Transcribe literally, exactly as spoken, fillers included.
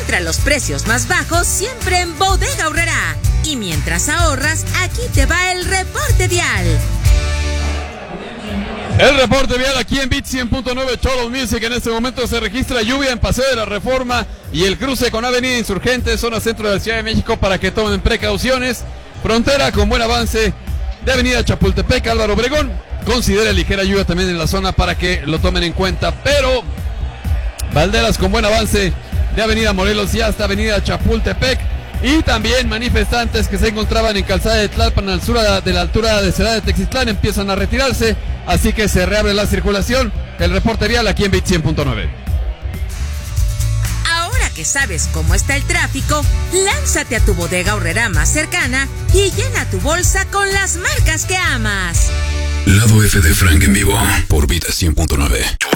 Encuentra los precios más bajos siempre en Bodega Aurrerá. Y mientras ahorras, aquí te va el reporte vial. El reporte vial aquí en Beat cien punto nueve Cholos Music. En este momento se registra lluvia en Paseo de la Reforma y el cruce con Avenida Insurgentes, zona centro de la Ciudad de México, para que tomen precauciones. Frontera con buen avance de Avenida Chapultepec, Álvaro Obregón. Considera ligera lluvia también en la zona para que lo tomen en cuenta. Pero Valderas con buen avance de Avenida Morelos y hasta Avenida Chapultepec. Y también manifestantes que se encontraban en Calzada de Tlalpan, a la altura de la altura de Ciudad de Texitlán, empiezan a retirarse, así que se reabre la circulación. El reporte vial aquí en Beat cien punto nueve. Ahora que sabes cómo está el tráfico, lánzate a tu Bodega Aurrerá más cercana y llena tu bolsa con las marcas que amas. Lado F de Frank en vivo por Beat cien punto nueve.